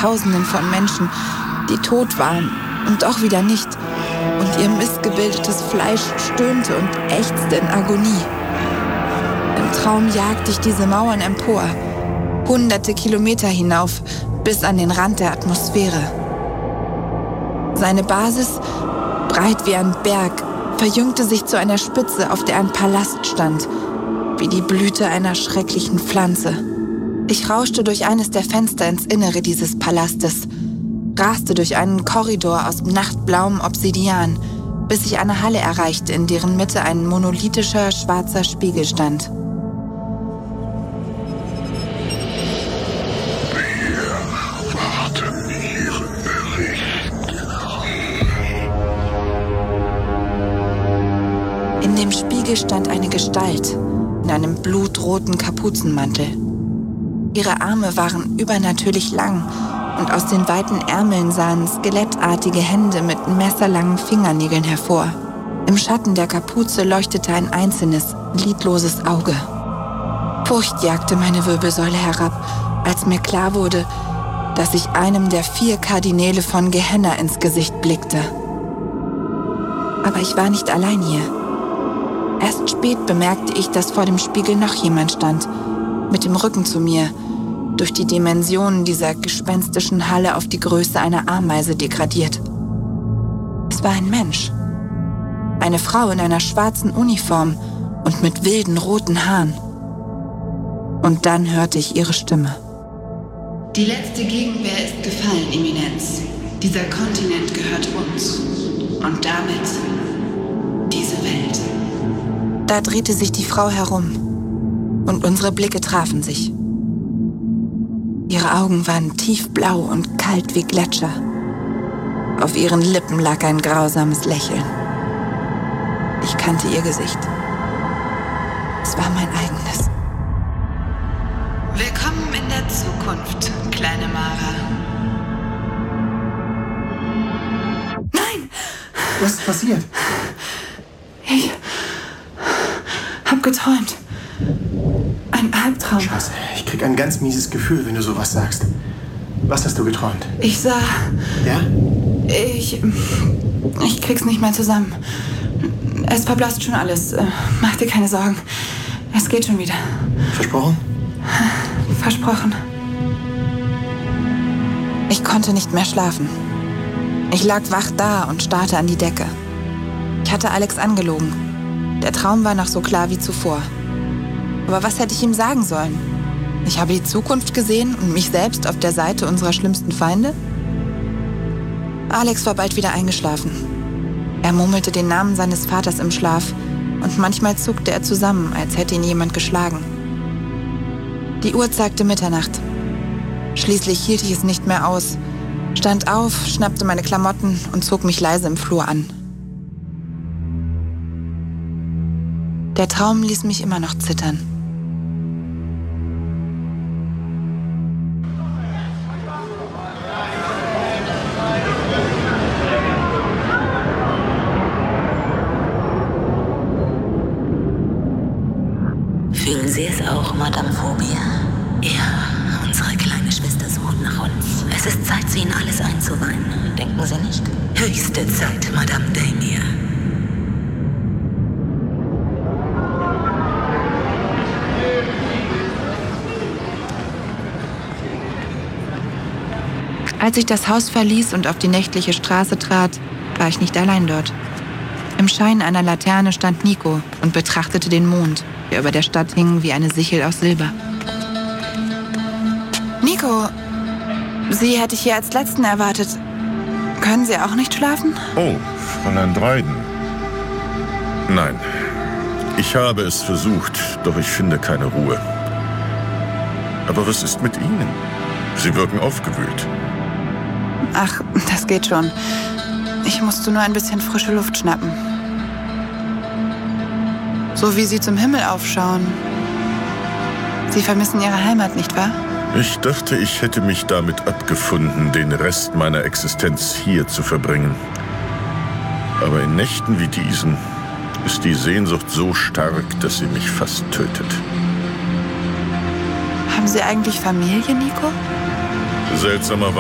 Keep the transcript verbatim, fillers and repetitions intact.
Tausenden von Menschen, die tot waren und doch wieder nicht. Und ihr missgebildetes Fleisch stöhnte und ächzte in Agonie. Im Traum jagte ich diese Mauern empor, hunderte Kilometer hinauf, bis an den Rand der Atmosphäre. Seine Basis, breit wie ein Berg, verjüngte sich zu einer Spitze, auf der ein Palast stand, wie die Blüte einer schrecklichen Pflanze. Ich rauschte durch eines der Fenster ins Innere dieses Palastes, raste durch einen Korridor aus nachtblauem Obsidian, bis ich eine Halle erreichte, in deren Mitte ein monolithischer, schwarzer Spiegel stand. Wir warten Ihren Bericht. In dem Spiegel stand eine Gestalt in einem blutroten Kapuzenmantel. Ihre Arme waren übernatürlich lang und aus den weiten Ärmeln sahen skelettartige Hände mit messerlangen Fingernägeln hervor. Im Schatten der Kapuze leuchtete ein einzelnes, lidloses Auge. Furcht jagte meine Wirbelsäule herab, als mir klar wurde, dass ich einem der vier Kardinäle von Gehenna ins Gesicht blickte. Aber ich war nicht allein hier. Erst spät bemerkte ich, dass vor dem Spiegel noch jemand stand, mit dem Rücken zu mir, durch die Dimensionen dieser gespenstischen Halle auf die Größe einer Ameise degradiert. Es war ein Mensch. Eine Frau in einer schwarzen Uniform und mit wilden roten Haaren. Und dann hörte ich ihre Stimme. Die letzte Gegenwehr ist gefallen, Eminenz. Dieser Kontinent gehört uns. Und damit diese Welt. Da drehte sich die Frau herum und unsere Blicke trafen sich. Ihre Augen waren tiefblau und kalt wie Gletscher. Auf ihren Lippen lag ein grausames Lächeln. Ich kannte ihr Gesicht. Es war mein eigenes. Willkommen in der Zukunft, kleine Mara. Nein! Was ist passiert? Ich hab geträumt. Ein Albtraum. Scheiße, ich krieg ein ganz mieses Gefühl, wenn du sowas sagst. Was hast du geträumt? Ich sah... Ja? Ich... Ich krieg's nicht mehr zusammen. Es verblasst schon alles. Mach dir keine Sorgen. Es geht schon wieder. Versprochen? Versprochen. Ich konnte nicht mehr schlafen. Ich lag wach da und starrte an die Decke. Ich hatte Alex angelogen. Der Traum war noch so klar wie zuvor. Aber was hätte ich ihm sagen sollen? Ich habe die Zukunft gesehen und mich selbst auf der Seite unserer schlimmsten Feinde? Alex war bald wieder eingeschlafen. Er murmelte den Namen seines Vaters im Schlaf und manchmal zuckte er zusammen, als hätte ihn jemand geschlagen. Die Uhr zeigte Mitternacht. Schließlich hielt ich es nicht mehr aus, stand auf, schnappte meine Klamotten und zog mich leise im Flur an. Der Traum ließ mich immer noch zittern. Fühlen Sie es auch, Madame Phobia? Ja, unsere kleine Schwester sucht nach uns. Es ist Zeit, sie in alles einzuweihen. Denken Sie nicht? Höchste Zeit, Madame Daimir. Als ich das Haus verließ und auf die nächtliche Straße trat, war ich nicht allein dort. Im Schein einer Laterne stand Nico und betrachtete den Mond, der über der Stadt hing wie eine Sichel aus Silber. Nico, Sie hätte ich hier als Letzten erwartet. Können Sie auch nicht schlafen? Oh, Fräulein Dryden. Nein, ich habe es versucht, doch ich finde keine Ruhe. Aber was ist mit Ihnen? Sie wirken aufgewühlt. Ach, das geht schon. Ich musste nur ein bisschen frische Luft schnappen. So wie Sie zum Himmel aufschauen. Sie vermissen Ihre Heimat, nicht wahr? Ich dachte, ich hätte mich damit abgefunden, den Rest meiner Existenz hier zu verbringen. Aber in Nächten wie diesen ist die Sehnsucht so stark, dass sie mich fast tötet. Haben Sie eigentlich Familie, Nico? Seltsamerweise